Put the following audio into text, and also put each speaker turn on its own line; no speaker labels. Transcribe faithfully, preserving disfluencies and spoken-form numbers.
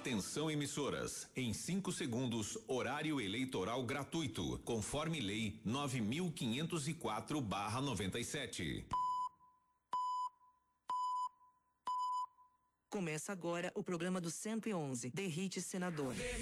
Atenção, emissoras. Em cinco segundos, horário eleitoral gratuito, conforme lei nove mil quinhentos e quatro barra noventa e sete.
Começa agora o programa do cento e onze, Derrite Senador.